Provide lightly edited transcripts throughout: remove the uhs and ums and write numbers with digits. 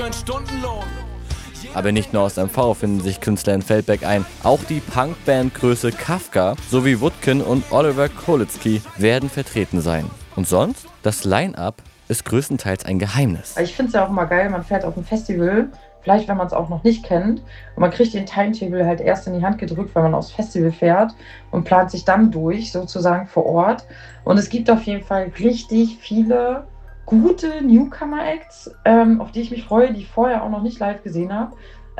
Aber nicht nur aus MV finden sich Künstler in Feldberg ein. Auch die Punkband-Größe Kafka sowie Wutkin und Oliver Kolitzki werden vertreten sein. Und sonst? Das Line-Up ist größtenteils ein Geheimnis. Ich finde es ja auch immer geil, man fährt auf ein Festival, vielleicht wenn man es auch noch nicht kennt, und man kriegt den Timetable halt erst in die Hand gedrückt, wenn man aufs Festival fährt und plant sich dann durch, sozusagen vor Ort. Und es gibt auf jeden Fall richtig viele gute Newcomer-Acts, auf die ich mich freue, die ich vorher auch noch nicht live gesehen habe.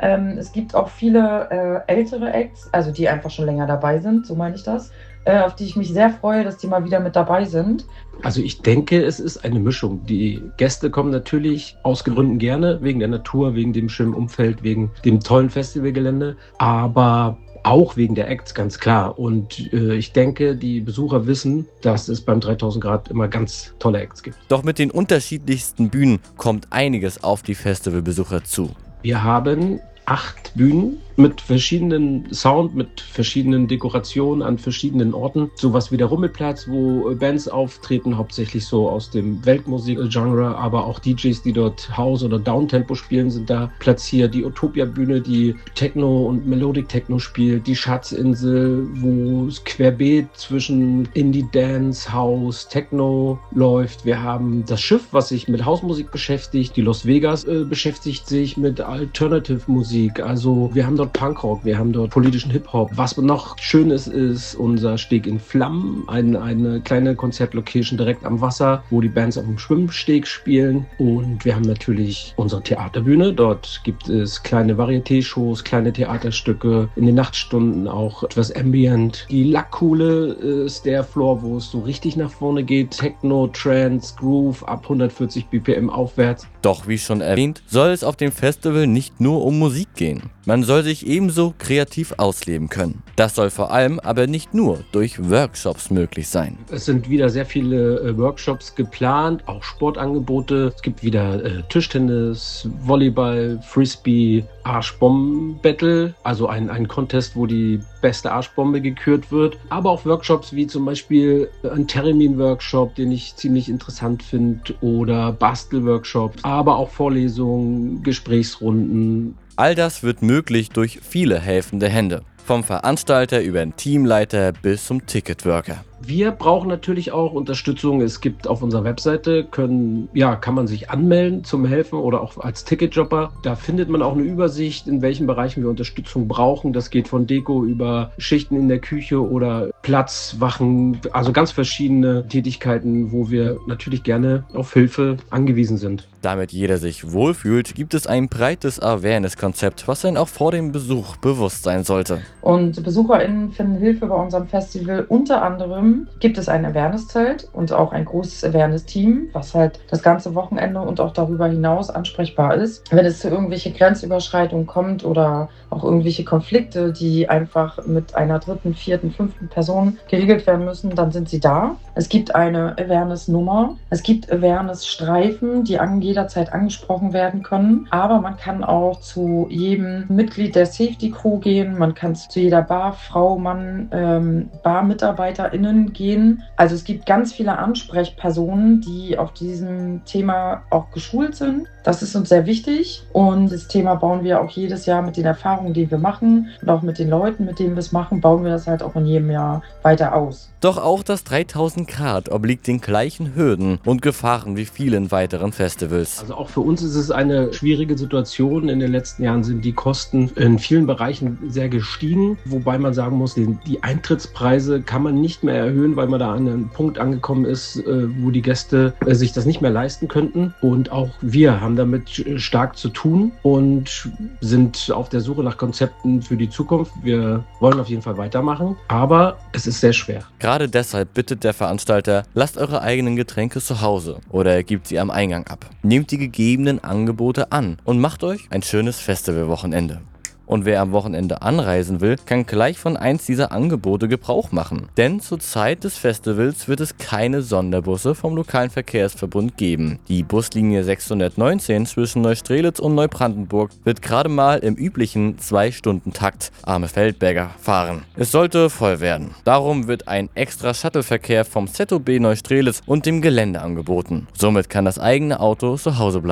Es gibt auch viele ältere Acts, also die einfach schon länger dabei sind, so meine ich das, auf die ich mich sehr freue, dass die mal wieder mit dabei sind. Also ich denke, es ist eine Mischung. Die Gäste kommen natürlich aus Gründen gerne, wegen der Natur, wegen dem schönen Umfeld, wegen dem tollen Festivalgelände, aber auch wegen der Acts, ganz klar. Und ich denke, die Besucher wissen, dass es beim 3000 Grad immer ganz tolle Acts gibt. Doch mit den unterschiedlichsten Bühnen kommt einiges auf die Festivalbesucher zu. Wir haben 8 Bühnen mit verschiedenen Sound, mit verschiedenen Dekorationen an verschiedenen Orten. Sowas wie der Rummelplatz, wo Bands auftreten, hauptsächlich so aus dem Weltmusik-Genre, aber auch DJs, die dort House- oder Downtempo spielen, sind da platziert. Die Utopia-Bühne, die Techno und Melodic Techno spielt. Die Schatzinsel, wo es querbeet zwischen Indie, Dance, House, Techno läuft. Wir haben das Schiff, was sich mit Hausmusik beschäftigt. Die Las Vegas beschäftigt sich mit Alternative Musik. Also wir haben dort Punkrock, wir haben dort politischen Hip-Hop. Was noch schön ist unser Steg in Flammen, eine kleine Konzertlocation direkt am Wasser, wo die Bands auf dem Schwimmsteg spielen. Und wir haben natürlich unsere Theaterbühne. Dort gibt es kleine Varieté-Shows, kleine Theaterstücke, in den Nachtstunden auch etwas Ambient. Die Lackkuhle ist der Floor, wo es so richtig nach vorne geht. Techno, Trance, Groove ab 140 BPM aufwärts. Doch wie schon erwähnt, soll es auf dem Festival nicht nur um Musik gehen. Man soll sich ebenso kreativ ausleben können. Das soll vor allem aber nicht nur durch Workshops möglich sein. Es sind wieder sehr viele Workshops geplant, auch Sportangebote. Es gibt wieder Tischtennis, Volleyball, Frisbee, Arschbomben-Battle, also ein Contest, wo die beste Arschbombe gekürt wird. Aber auch Workshops wie zum Beispiel ein Theremin-Workshop, den ich ziemlich interessant finde, oder Bastel-Workshops, aber auch Vorlesungen, Gesprächsrunden. All das wird möglich durch viele helfende Hände. Vom Veranstalter über den Teamleiter bis zum Ticketworker. Wir brauchen natürlich auch Unterstützung. Es gibt auf unserer Webseite, kann man sich anmelden zum Helfen oder auch als Ticketjobber. Da findet man auch eine Übersicht, in welchen Bereichen wir Unterstützung brauchen. Das geht von Deko über Schichten in der Küche oder Platzwachen, also ganz verschiedene Tätigkeiten, wo wir natürlich gerne auf Hilfe angewiesen sind. Damit jeder sich wohlfühlt, gibt es ein breites Awareness-Konzept, was dann auch vor dem Besuch bewusst sein sollte. Und BesucherInnen finden Hilfe bei unserem Festival. Unter anderem gibt es ein Awareness-Zelt und auch ein großes Awareness-Team, was halt das ganze Wochenende und auch darüber hinaus ansprechbar ist. Wenn es zu irgendwelche Grenzüberschreitungen kommt oder auch irgendwelche Konflikte, die einfach mit einer 3., 4., 5. Person geregelt werden müssen, dann sind sie da. Es gibt eine Awareness-Nummer. Es gibt Awareness-Streifen, die jederzeit angesprochen werden können. Aber man kann auch zu jedem Mitglied der Safety Crew gehen. Man kann zu jeder Bar, Frau, Mann, BarmitarbeiterInnen gehen. Also es gibt ganz viele Ansprechpersonen, die auf diesem Thema auch geschult sind. Das ist uns sehr wichtig und das Thema bauen wir auch jedes Jahr mit den Erfahrungen, die wir machen und auch mit den Leuten, mit denen wir es machen, bauen wir das halt auch in jedem Jahr weiter aus. Doch auch das 3000 Grad obliegt den gleichen Hürden und Gefahren wie vielen weiteren Festivals. Also auch für uns ist es eine schwierige Situation. In den letzten Jahren sind die Kosten in vielen Bereichen sehr gestiegen, wobei man sagen muss, die Eintrittspreise kann man nicht mehr erhöhen, weil man da an einem Punkt angekommen ist, wo die Gäste sich das nicht mehr leisten könnten. Und auch wir haben damit stark zu tun und sind auf der Suche nach Konzepten für die Zukunft. Wir wollen auf jeden Fall weitermachen, aber es ist sehr schwer. Gerade deshalb bittet der Veranstalter, lasst eure eigenen Getränke zu Hause oder gebt sie am Eingang ab. Nehmt die gegebenen Angebote an und macht euch ein schönes Festivalwochenende. Und wer am Wochenende anreisen will, kann gleich von eins dieser Angebote Gebrauch machen. Denn zur Zeit des Festivals wird es keine Sonderbusse vom lokalen Verkehrsverbund geben. Die Buslinie 619 zwischen Neustrelitz und Neubrandenburg wird gerade mal im üblichen 2-Stunden-Takt arme Feldberger fahren. Es sollte voll werden. Darum wird ein extra Shuttleverkehr vom ZOB Neustrelitz und dem Gelände angeboten. Somit kann das eigene Auto zu Hause bleiben.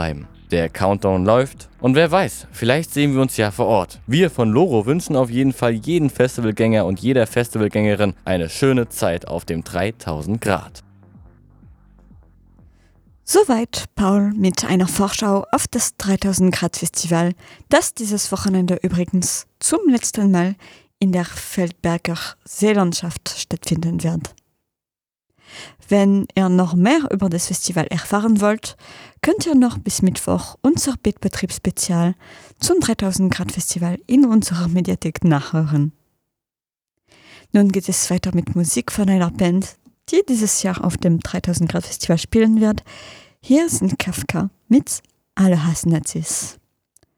Der Countdown läuft und wer weiß, vielleicht sehen wir uns ja vor Ort. Wir von Loro wünschen auf jeden Fall jeden Festivalgänger und jeder Festivalgängerin eine schöne Zeit auf dem 3000 Grad. Soweit Paul mit einer Vorschau auf das 3000 Grad Festival, das dieses Wochenende übrigens zum letzten Mal in der Feldberger Seelandschaft stattfinden wird. Wenn ihr noch mehr über das Festival erfahren wollt, könnt ihr noch bis Mittwoch unser Betriebsspezial zum 3000 Grad Festival in unserer Mediathek nachhören. Nun geht es weiter mit Musik von einer Band, die dieses Jahr auf dem 3000 Grad Festival spielen wird. Hier sind Kafka mit Alle hassen Nazis.